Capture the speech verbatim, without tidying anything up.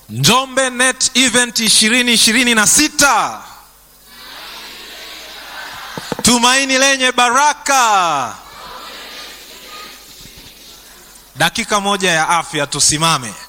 Njombe Net Event ishirini ishirini na sita. Tumaini lenye baraka. Dakika moja ya afya, tusimame.